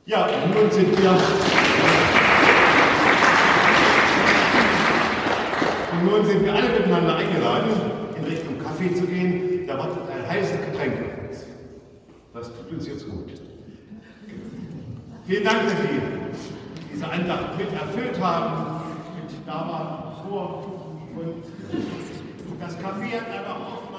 Ja, nun sind wir alle miteinander eingeladen, in Richtung Kaffee zu gehen. Da wartet ein heißes Getränk auf uns. Das tut uns jetzt gut. Vielen Dank, dass Sie diese Andacht mit erfüllt haben, mit da waren vor. Und das Kaffee hat aber auch